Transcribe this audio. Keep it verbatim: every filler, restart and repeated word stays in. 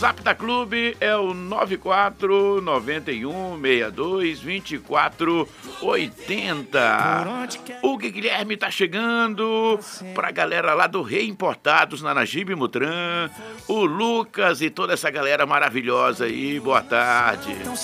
zap da Clube é o nove quatro nove um seis dois dois quatro oito zero. O Guilherme tá chegando pra galera lá do Reimportados na Najib Mutran, o Lucas e toda essa galera maravilhosa aí. Boa tarde.